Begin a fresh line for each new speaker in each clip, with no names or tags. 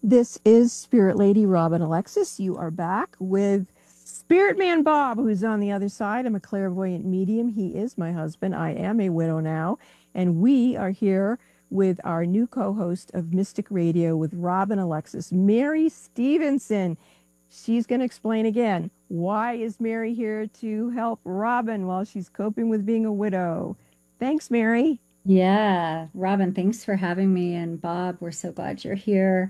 This is Spirit Lady Robin Alexis. You are back with Spirit Man Bob, who's on the other side. I'm a clairvoyant medium. He is my husband. I am a widow now. And we are here with our new co-host of Mystic Radio with Robin Alexis, Mary Stevenson. She's going to explain again, why is Mary here to help Robin while she's coping with being a widow? Thanks, Mary.
Yeah, Robin, thanks for having me. And Bob, we're so glad you're here.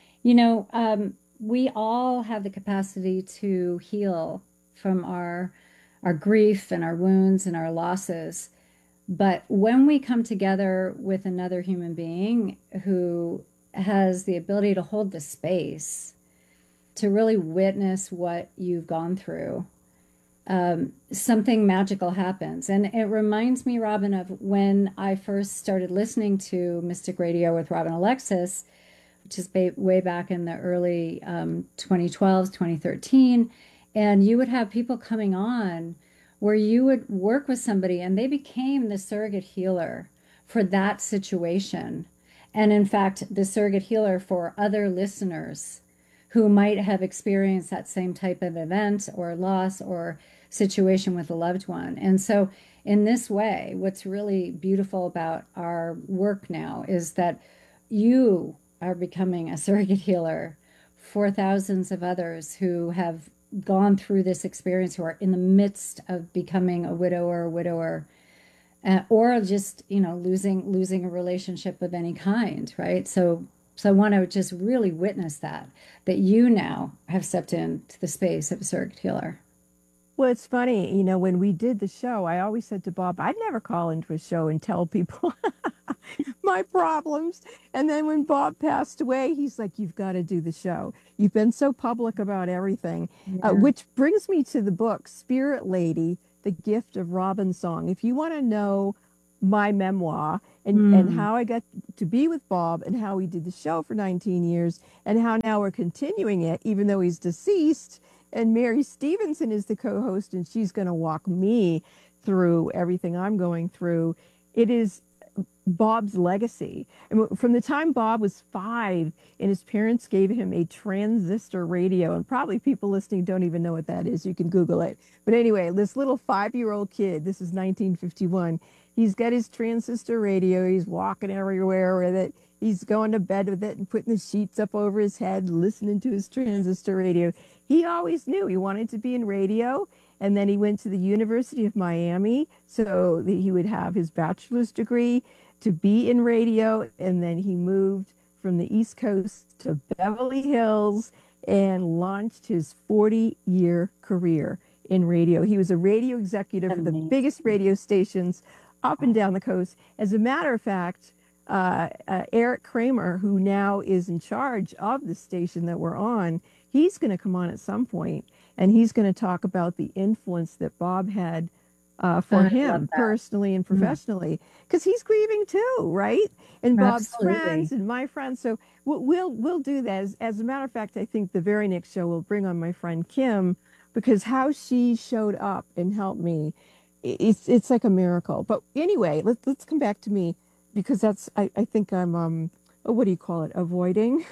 We all have the capacity to heal from our grief and our wounds and our losses. But when we come together with another human being who has the ability to hold the space, to really witness what you've gone through, something magical happens. And it reminds me, Robin, of when I first started listening to Mystic Radio with Robin Alexis, which is way back in the early 2012s, 2013. And you would have people coming on where you would work with somebody and they became the surrogate healer for that situation. And in fact, the surrogate healer for other listeners who might have experienced that same type of event or loss or situation with a loved one. And so, in this way, what's really beautiful about our work now is that you are becoming a surrogate healer for thousands of others who have gone through this experience, who are in the midst of becoming a widow or a widower, or just losing a relationship of any kind, right? So I want to just really witness that you now have stepped into the space of a surrogate healer.
Well, it's funny, when we did the show, I always said to Bob, I'd never call into a show and tell people my problems. And then when Bob passed away, he's like, you've got to do the show. You've been so public about everything.
Yeah.
Which brings me to the book, Spirit Lady, The Gift of Robin Song. If you want to know my memoir and
Mm.
how I got to be with Bob and how we did the show for 19 years and how now we're continuing it, even though he's deceased, and Mary Stevenson is the co-host, and she's going to walk me through everything I'm going through. It is Bob's legacy. And from the time Bob was 5 and his parents gave him a transistor radio, and probably people listening don't even know what that is. You can Google it. But anyway, this little 5-year-old kid, this is 1951, he's got his transistor radio. He's walking everywhere with it. He's going to bed with it and putting the sheets up over his head, listening to his transistor radio. He always knew he wanted to be in radio. And then he went to the University of Miami so that he would have his bachelor's degree to be in radio. And then he moved from the East Coast to Beverly Hills and launched his 40-year career in radio. He was a radio executive for the biggest
Amazing.
radio stations up and down the coast. As a matter of fact, Eric Kramer, who now is in charge of the station that we're on, he's going to come on at some point, and he's going to talk about the influence that Bob had for
I love
him
that.
personally and
Mm.
professionally, because he's grieving too, right? And Bob's friends
Absolutely.
and my friends. So we'll do that. As a matter of fact, I think the very next show we'll bring on my friend Kim, because how she showed up and helped me, it's like a miracle. But anyway, let's come back to me because I think I'm oh, what do you call it? Avoiding.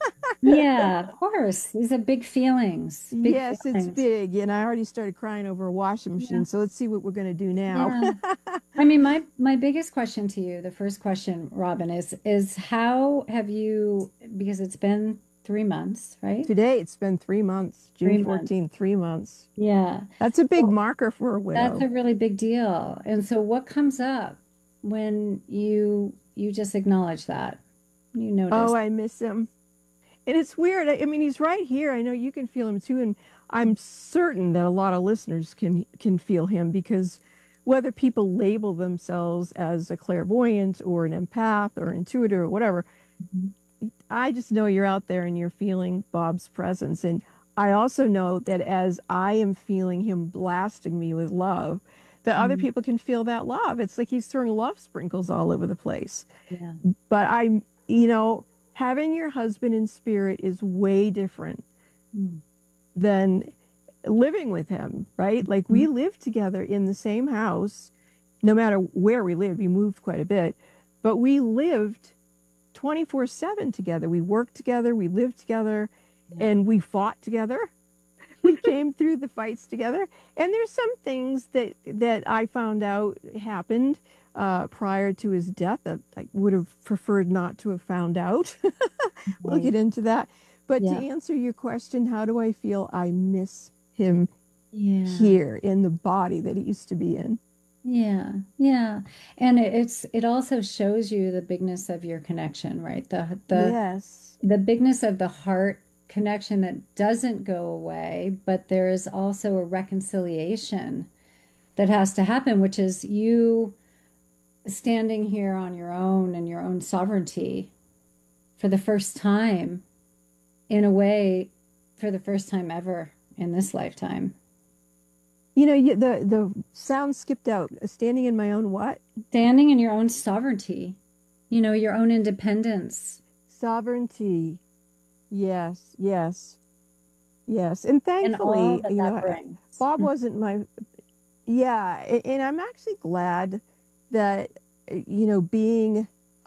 Yeah, of course. These are big feelings. Big
Yes, it's
feelings.
big. And I already started crying over a washing
Yeah.
machine. So let's see what we're going to do now.
Yeah. I mean, my biggest question to you, the first question, Robin, is how have you, because it's been 3 months, right?
Today, it's been 3 months, June
3 months.
14th, 3 months.
Yeah.
That's a big
Well,
marker for a
that's
widow.
a really big deal. And so what comes up when you just acknowledge that? You
Oh,
notice.
I miss him. And it's weird. I mean, he's right here. I know you can feel him too. And I'm certain that a lot of listeners can feel him because whether people label themselves as a clairvoyant or an empath or intuitive or whatever,
Mhm.
I just know you're out there and you're feeling Bob's presence. And I also know that as I am feeling him blasting me with love, that other
Mhm.
people can feel that love. It's like he's throwing love sprinkles all over the place.
Yeah.
But having your husband in spirit is way different
Mhm.
than living with him, right? Like we lived together in the same house, no matter where we lived. We moved quite a bit, but we lived 24/7 together. We worked together, we lived together,
Yeah.
and we fought together. We came through the fights together. And there's some things that I found out happened prior to his death that I would have preferred not to have found out. We'll
Right.
get into that. But to
Yeah.
answer your question, how do I feel? I miss him
Yeah.
here in the body that he used to be in.
Yeah. Yeah. And it also shows you the bigness of your connection, right?
Yes.
The bigness of the heart connection that doesn't go away, but there is also a reconciliation that has to happen, which is you standing here on your own and your own sovereignty for the first time, in a way, for the first time ever in this lifetime.
You know, the sound skipped out. Standing in my own what?
Standing in your own sovereignty, your own independence.
Sovereignty. Yes, yes, yes. And
And all
thankfully,
that that brings.
Bob wasn't my, yeah. And I'm actually glad that, being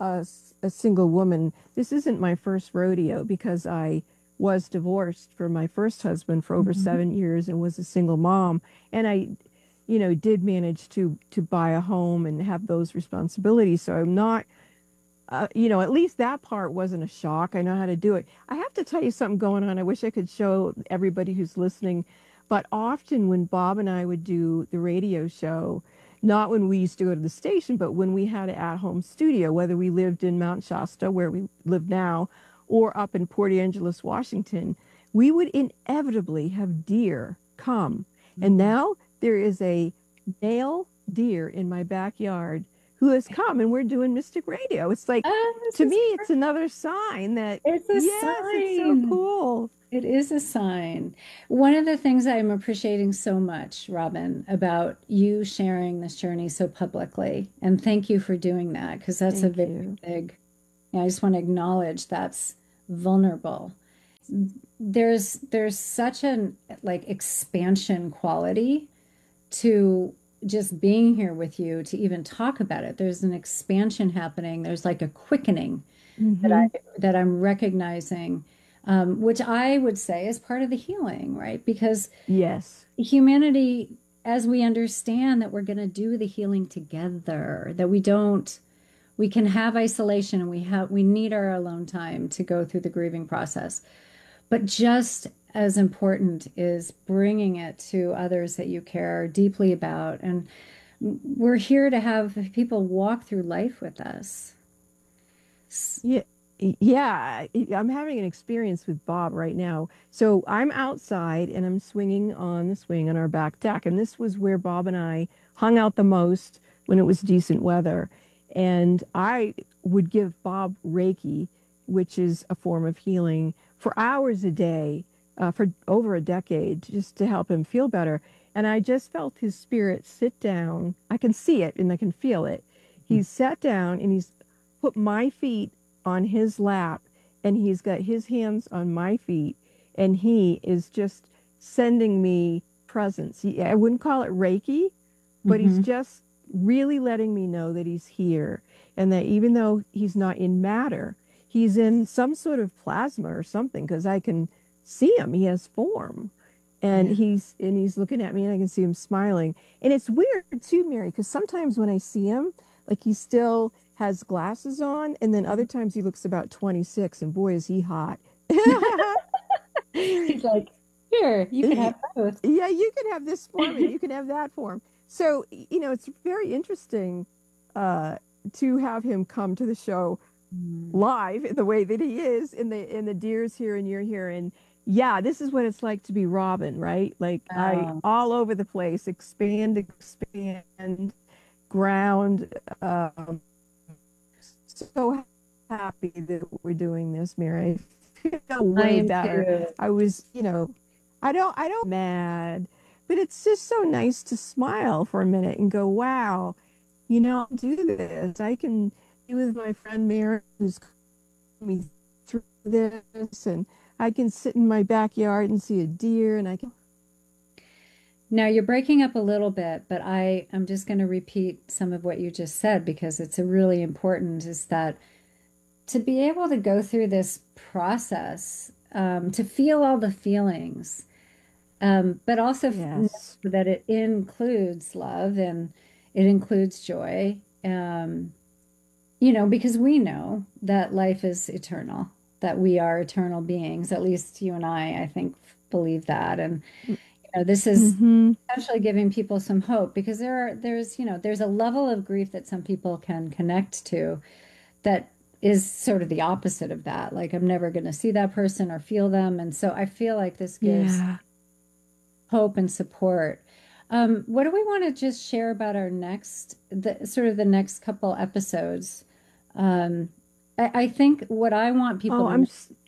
a single woman, this isn't my first rodeo because I was divorced from my first husband for over
Mhm.
7 years and was a single mom. And I, did manage to buy a home and have those responsibilities. So I'm not, at least that part wasn't a shock. I know how to do it. I have to tell you something going on. I wish I could show everybody who's listening, but often when Bob and I would do the radio show, not when we used to go to the station, but when we had an at-home studio, whether we lived in Mount Shasta, where we live now, or up in Port Angeles, Washington, we would inevitably have deer come. And
Mhm.
now there is a male deer in my backyard who has come, and we're doing Mystic Radio. It's like,
Oh, this
to me,
is
it's another sign that,
it's a
yes, it's so
sign.
cool.
It is a sign. One of the things I'm appreciating so much, Robin, about you sharing this journey so publicly, and thank you for doing that, because that's a
Thank
very
you.
big, I just want to acknowledge that's vulnerable. There's such an like expansion quality to just being here with you to even talk about it. There's an expansion happening. There's like a quickening that I
Hmm.
that I'm recognizing, which I would say is part of the healing, right? Because
Yes.
humanity, as we understand that we're going to do the healing together, that we can have isolation and we need our alone time to go through the grieving process. But just as important is bringing it to others that you care deeply about. And we're here to have people walk through life with us.
Yeah. Yeah, I'm having an experience with Bob right now. So I'm outside and I'm swinging on the swing on our back deck. And this was where Bob and I hung out the most when it was decent weather. And I would give Bob Reiki, which is a form of healing, for hours a day, for over a decade, just to help him feel better. And I just felt his spirit sit down. I can see it and I can feel it. He's sat down and he's put my feet on his lap and he's got his hands on my feet and he is just sending me presents. I wouldn't call it Reiki, but he's
Mhm.
just really letting me know that he's here and that even though he's not in matter, he's in some sort of plasma or something because I can see him. He has form. And
Yeah.
he's looking at me and I can see him smiling. And it's weird too, Mary, because sometimes when I see him, like he still has glasses on, and then other times he looks about 26, and boy, is he hot.
He's like, here, you can have both.
Yeah, you can have this form and you can have that form. So, it's very interesting uh, to have him come to the show
Mm.
live the way that he is in the deer's here and you're here. And yeah, this is what it's like to be Robin, right? Like I
Wow.
all over the place, expand, ground. So happy that we're doing this, Mary. I feel
I
way
am
better.
too.
I was, I don't mad, but it's just so nice to smile for a minute and go, wow, I'll do this. I can be with my friend Mary who's me through this, and I can sit in my backyard and see a deer, and I can.
Now you're breaking up a little bit, but I'm just going to repeat some of what you just said because it's a really important is that to be able to go through this process, to feel all the feelings, but also know
Yes.
that it includes love and it includes joy. Because we know that life is eternal, that we are eternal beings. At least you and I think, believe that. And this is
Mm-hmm.
essentially giving people some hope because there's a level of grief that some people can connect to that is sort of the opposite of that. Like, I'm never going to see that person or feel them. And so I feel like this gives
Yeah.
hope and support. What do we want to just share about our the next couple episodes? I think what I want people
Oh,
to know,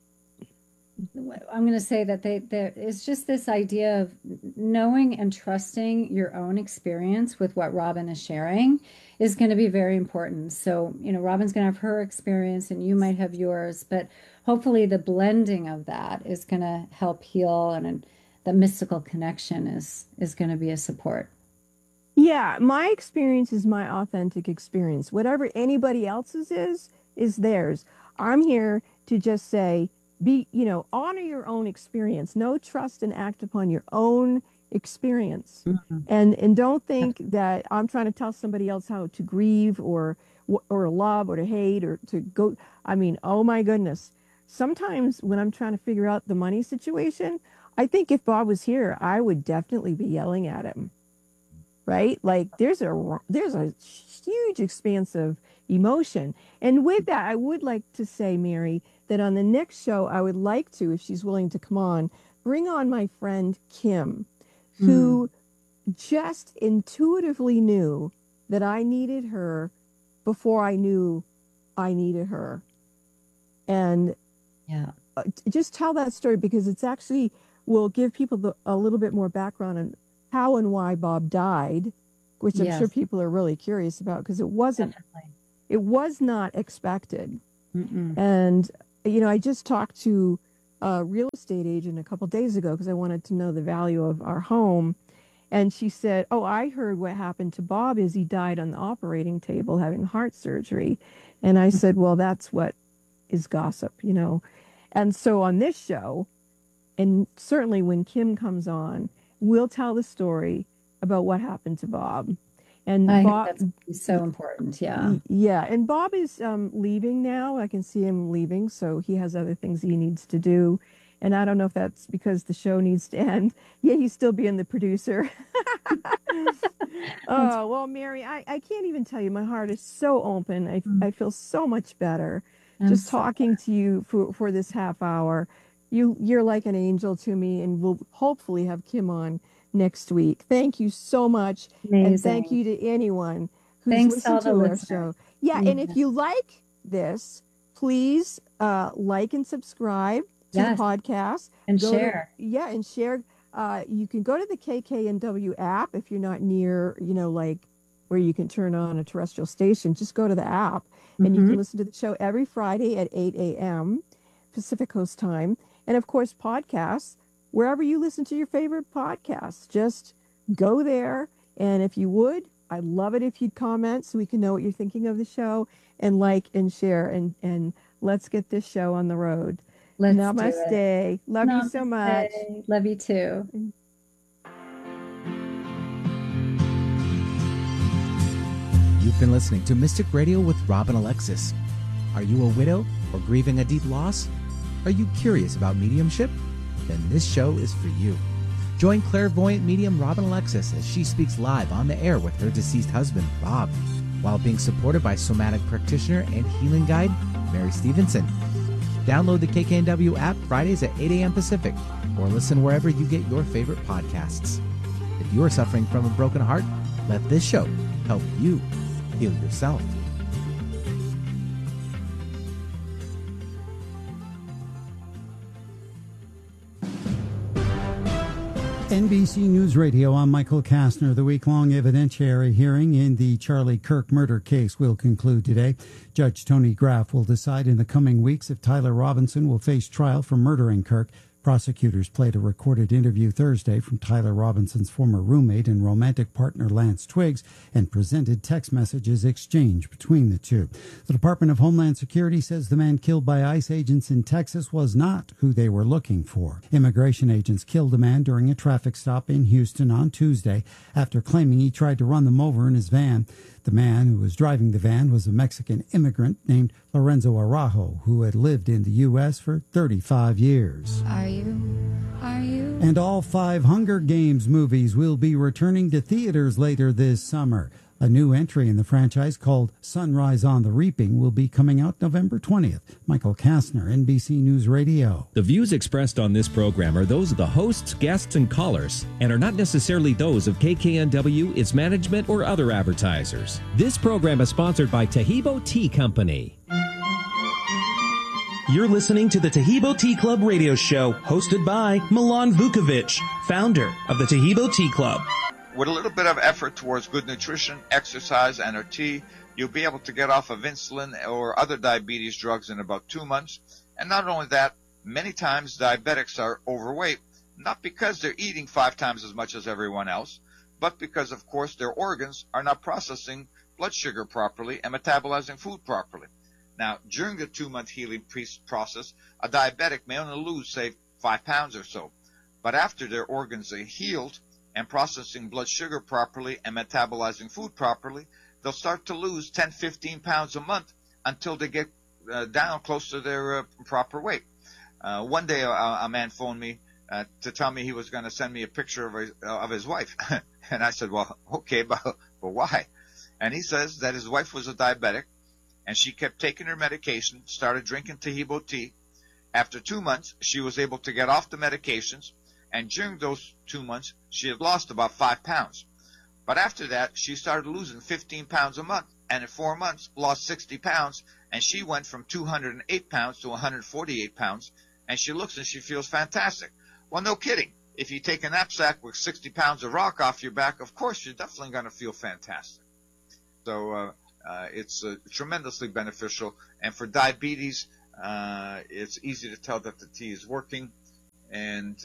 I'm going to say that there is just this idea of knowing and trusting your own experience with what Robin is sharing is going to be very important. So, Robin's going to have her experience and you might have yours, but hopefully the blending of that is going to help heal, and the mystical connection is going to be a support.
Yeah, my experience is my authentic experience. Whatever anybody else's is theirs. I'm here to just say, honor your own experience. Know, trust, and act upon your own experience.
Mhm.
And don't think that I'm trying to tell somebody else how to grieve or love or to hate or to go. I mean, oh my goodness. Sometimes when I'm trying to figure out the money situation, I think if Bob was here, I would definitely be yelling at him, right? Like there's a huge expanse of emotion. And with that, I would like to say, Mary, that on the next show, I would like to, if she's willing to come on, bring on my friend Kim,
Mm,
who just intuitively knew that I needed her before I knew I needed her. And
yeah.
just tell that story because it's actually will give people a little bit more background on how and why Bob died, which I'm sure
Yes,
people are really curious about because
definitely.
it was not expected.
Mm-mm.
And, I just talked to a real estate agent a couple days ago because I wanted to know the value of our home. And she said, "Oh, I heard what happened to Bob is he died on the operating table having heart surgery." And I said, "Well, that's what is gossip. And so on this show, and certainly when Kim comes on, we'll tell the story about what happened to Bob. And
I think
Bob,
that's so important. Yeah.
yeah, and Bob is leaving now. I can see him leaving, so he has other things he needs to do. And I don't know if that's because the show needs to end. Yeah, he's still being the producer.
That's,
Oh, well, Mary, I can't even tell you. My heart is so open. I feel so much better
I'm
just
so,
talking to you for this half hour. You're like an angel to me, and we'll hopefully have Kim on next week. Thank you so much. And thank
amazing.
you to anyone who's
Thanks to
listened
all the
to our
listeners.
show. Yeah, and if
Yeah.
you like this, please like and subscribe to the
Yes.
podcast.
And
Go to,
share.
yeah, and share. You can go to the KKNW app if you're not near, like where you can turn on a terrestrial station. Just go to the app and you
Hmm.
can listen to the show every Friday at 8 a.m. Pacific Coast time. And of course, podcasts, wherever you listen to your favorite podcasts, just go there. And if you would, I'd love it if you'd comment so we can know what you're thinking of the show and like and share and let's get this show on the road.
Let's do it.
Namaste. Love you so much.
Namaste. Love you too.
You've been listening to Mystic Radio with Robin Alexis. Are you a widow or grieving a deep loss? Are you curious about mediumship? Then this show is for you. Join clairvoyant medium Robin Alexis as she speaks live on the air with her deceased husband, Bob, while being supported by somatic practitioner and healing guide, Mary Stevenson. Download the KKNW app Fridays at 8 a.m. Pacific, or listen wherever you get your favorite podcasts. If you are suffering from a broken heart, let this show help you heal yourself.
NBC News Radio, I'm Michael Kastner. The week-long evidentiary hearing in the Charlie Kirk murder case will conclude today. Judge Tony Graff will decide in the coming weeks if Tyler Robinson will face trial for murdering Kirk. Prosecutors played a recorded interview Thursday from Tyler Robinson's former roommate and romantic partner Lance Twiggs and presented text messages exchanged between the two. The Department of Homeland Security says the man killed by ICE agents in Texas was not who they were looking for. Immigration agents killed a man during a traffic stop in Houston on Tuesday after claiming he tried to run them over in his van. The man who was driving the van was a Mexican immigrant named Lorenzo Araujo, who had lived in the U.S. for 35 years.
Are you?
And all 5 Hunger Games movies will be returning to theaters later this summer. A new entry in the franchise called Sunrise on the Reaping will be coming out November 20th. Michael Kastner, NBC News Radio.
The views expressed on this program are those of the hosts, guests, and callers, and are not necessarily those of KKNW, its management, or other advertisers. This program is sponsored by Taheebo Tea Company.
You're listening to the Taheebo Tea Club radio show, hosted by Milan Vukovic, founder of the Taheebo Tea Club.
With a little bit of effort towards good nutrition, exercise, and our tea, you'll be able to get off of insulin or other diabetes drugs in about 2 months. And not only that, many times diabetics are overweight, not because they're eating 5 times as much as everyone else, but because, of course, their organs are not processing blood sugar properly and metabolizing food properly. Now, during the 2-month healing process, a diabetic may only lose, say, 5 pounds or so. But after their organs are healed and processing blood sugar properly and metabolizing food properly, they'll start to lose 10, 15 pounds a month until they get down close to their proper weight. One day a man phoned me to tell me he was going to send me a picture of his wife. And I said, well, okay, but why? And he says that his wife was a diabetic, and she kept taking her medication, started drinking Taheebo tea. After 2 months, she was able to get off the medications, and during those 2 months, she had lost about 5 pounds. But after that, she started losing 15 pounds a month, and in 4 months, lost 60 pounds, and she went from 208 pounds to 148 pounds, and she looks and she feels fantastic. Well, no kidding. If you take a knapsack with 60 pounds of rock off your back, of course, you're definitely going to feel fantastic. So it's tremendously beneficial. And for diabetes, it's easy to tell that the tea is working, and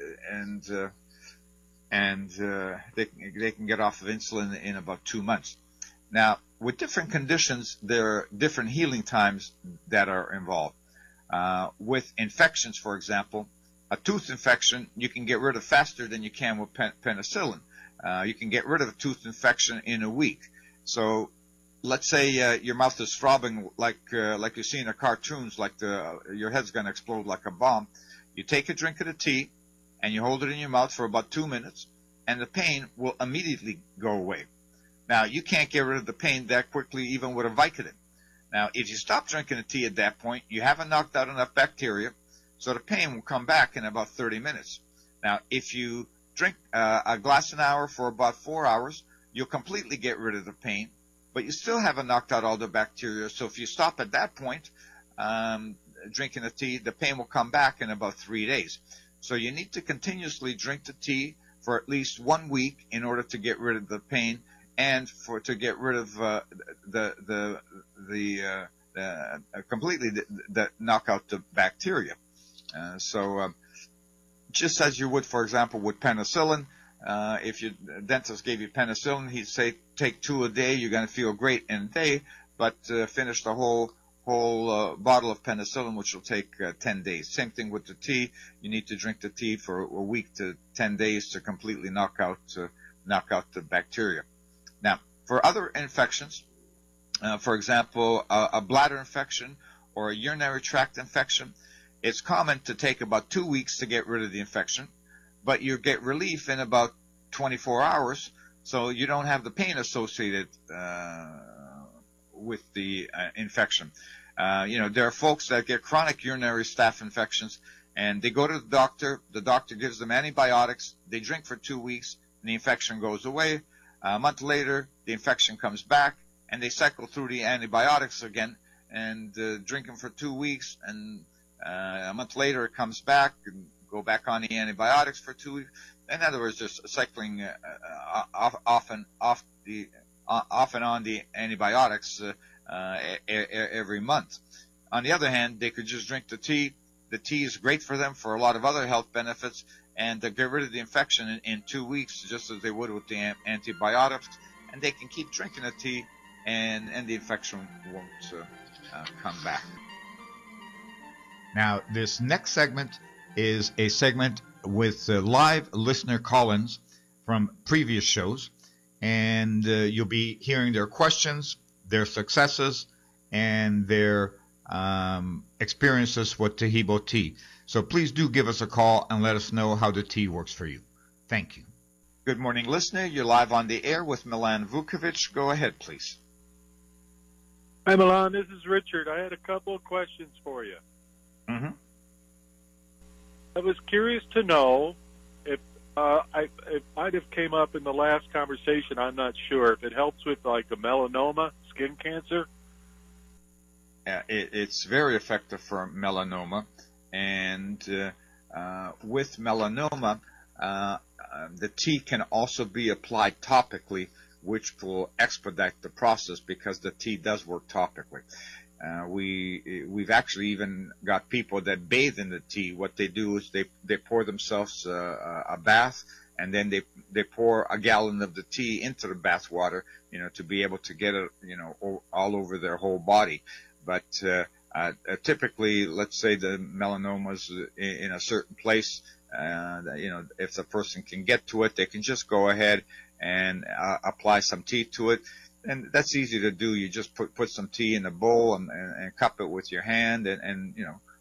they can get off of insulin in about 2 months. Now, with different conditions, there are different healing times that are involved. With infections, for example, a tooth infection you can get rid of faster than you can with penicillin. You can get rid of a tooth infection in a week. So let's say your mouth is throbbing like you see in the cartoons, like your head's going to explode like a bomb. You take a drink of the tea and you hold it in your mouth for about 2 minutes, and the pain will immediately go away. Now, you can't get rid of the pain that quickly even with a Vicodin. Now, if you stop drinking the tea at that point, you haven't knocked out enough bacteria, so the pain will come back in about 30 minutes. Now, if you drink a glass an hour for about 4 hours, you'll completely get rid of the pain, but you still haven't knocked out all the bacteria. So if you stop at that point, drinking the tea, the pain will come back in about 3 days. So you need to continuously drink the tea for at least 1 week in order to get rid of the pain and to get rid of completely knock out the bacteria. So just as you would, for example, with penicillin, if your dentist gave you penicillin, he'd say take 2 a day, you're going to feel great in a day, but finish the whole bottle of penicillin, which will take 10 days. Same thing with the tea. You need to drink the tea for a week to 10 days to completely knock out the bacteria. Now, for other infections, for example, a bladder infection or a urinary tract infection, it's common to take about 2 weeks to get rid of the infection, but you get relief in about 24 hours, so you don't have the pain associated with the infection. There are folks that get chronic urinary staph infections, and they go to the doctor gives them antibiotics, they drink for 2 weeks, and the infection goes away. A month later, the infection comes back, and they cycle through the antibiotics again, and drink them for 2 weeks, and a month later it comes back, and go back on the antibiotics for 2 weeks. In other words, just cycling off and on the antibiotics every month. On the other hand, they could just drink the tea the tea is great for them for a lot of other health benefits, and they get rid of the infection in 2 weeks, just as they would with the antibiotics, and they can keep drinking the tea, and the infection won't come back. Now, this next segment is a segment with live listener call-ins from previous shows, and you'll be hearing their questions, their successes, and their experiences with Taheebo tea. So please do give us a call and let us know how the tea works for you. Thank you. Good morning, listener. You're live on the air with Milan Vukovic. Go ahead, please.
Hi, Milan. This is Richard. I had a couple of questions for you.
Mm-hmm.
I was curious to know if it might have came up in the last conversation. I'm not sure if it helps with like a melanoma, skin cancer.
It's very effective for melanoma, and with melanoma, the tea can also be applied topically, which will expedite the process because the tea does work topically. We've actually even got people that bathe in the tea. What they do is they pour themselves a bath, and then they pour a gallon of the tea into the bath water, to be able to get it, all over their whole body. But typically, let's say the melanoma's in a certain place, if the person can get to it, they can just go ahead and apply some tea to it. And that's easy to do. You just put some tea in a bowl and cup it with your hand and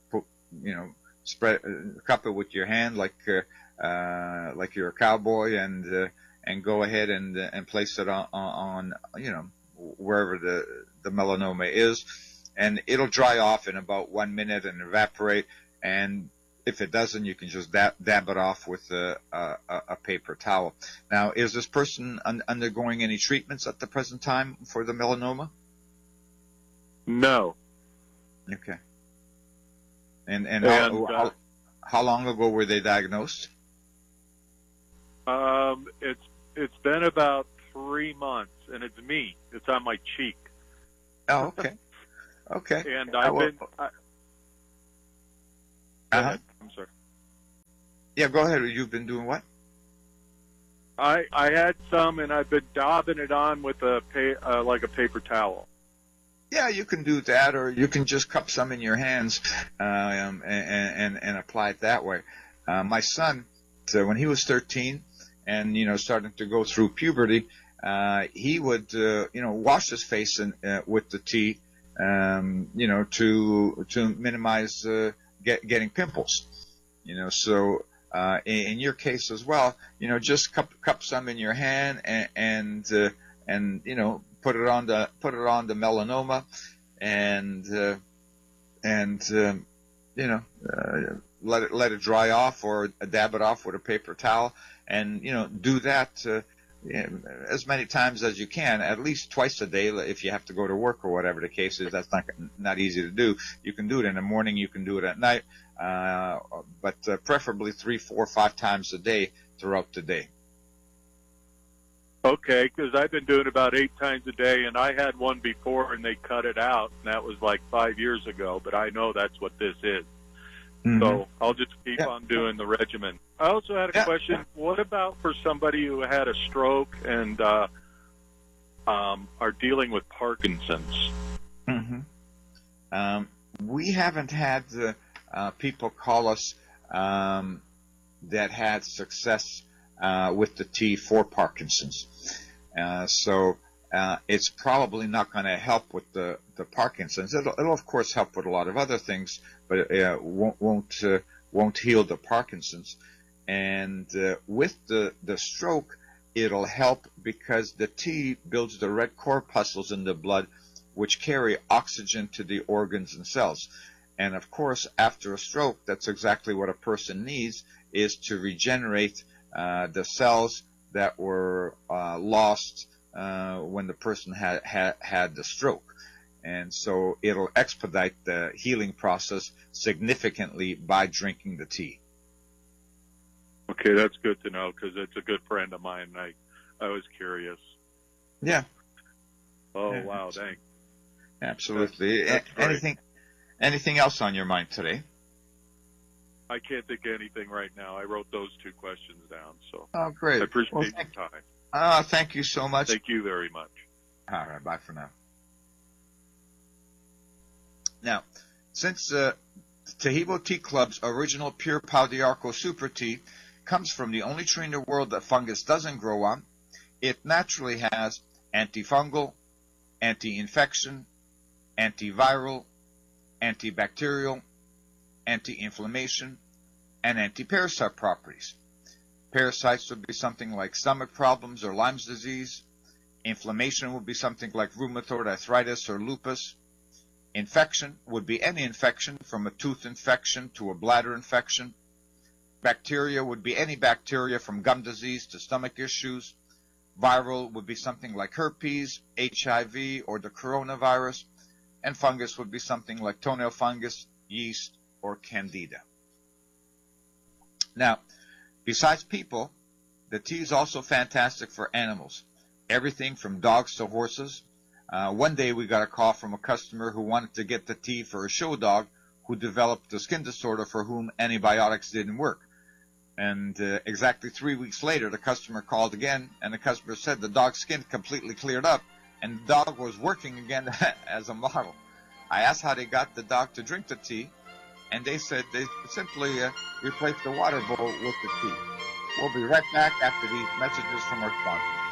cup it with your hand like you're a cowboy and go ahead and place it on wherever the melanoma is, and it'll dry off in about 1 minute and evaporate. And if it doesn't, you can just dab it off with a paper towel. Now, is this person undergoing any treatments at the present time for the melanoma?
No.
Okay. And how long ago were they diagnosed?
It's been about 3 months, and it's me. It's on my cheek.
Oh, okay. Okay.
And I've been.
Uh-huh.
I'm sorry.
Yeah, go ahead. You've been doing what?
I had some, and I've been daubing it on with like a paper towel.
Yeah, you can do that, or you can just cup some in your hands and apply it that way. My son, when he was 13 and starting to go through puberty, he would wash his face with the tea, to minimize getting pimples. So in your case as well, just cup some in your hand and put it on the melanoma and let it dry off, or dab it off with a paper towel, and do that as many times as you can, at least twice a day. If you have to go to work or whatever the case is, that's not easy to do. You can do it in the morning, you can do it at night, but preferably 3, 4, 5 times a day throughout the day.
Okay, because I've been doing about 8 times a day, and I had one before, and they cut it out, and that was like 5 years ago, but I know that's what this is. Mm-hmm. So I'll just keep on doing the regimen. I also had a question. What about for somebody who had a stroke and are dealing with Parkinson's?
Mm-hmm. We haven't had people call us that had success with the tea for Parkinson's. So it's probably not going to help with the Parkinson's. It'll of course help with a lot of other things, but it won't heal the Parkinson's. And with the stroke, it'll help because the tea builds the red corpuscles in the blood, which carry oxygen to the organs and cells. And of course, after a stroke, that's exactly what a person needs, is to regenerate the cells that were lost when the person had the stroke. And so it'll expedite the healing process significantly by drinking the tea.
Okay, that's good to know because it's a good friend of mine. I was curious.
Yeah.
Oh, yeah. Wow, thanks.
Absolutely. That's anything else on your mind today?
I can't think of anything right now. I wrote those 2 questions down, so
Oh, great.
I appreciate
Well,
your time.
Thank you so much.
Thank you very much.
All right, bye for now. Now, since Taheebo Tea Club's original pure Pau d'Arco Super Tea comes from the only tree in the world that fungus doesn't grow on, it naturally has antifungal, anti-infection, antiviral, antibacterial, anti-inflammation, and anti-parasite properties. Parasites would be something like stomach problems or Lyme's disease. Inflammation would be something like rheumatoid arthritis or lupus. Infection would be any infection from a tooth infection to a bladder infection. Bacteria would be any bacteria from gum disease to stomach issues. Viral would be something like herpes, HIV, or the coronavirus. And fungus would be something like toenail fungus, yeast, or candida. Now, besides people, the tea is also fantastic for animals. Everything from dogs to horses. One day we got a call from a customer who wanted to get the tea for a show dog who developed a skin disorder for whom antibiotics didn't work. And exactly 3 weeks later, the customer called again, and the customer said the dog's skin completely cleared up, and the dog was working again as a model. I asked how they got the dog to drink the tea, and they said they simply replaced the water bowl with the tea. We'll be right back after these messages from our sponsors.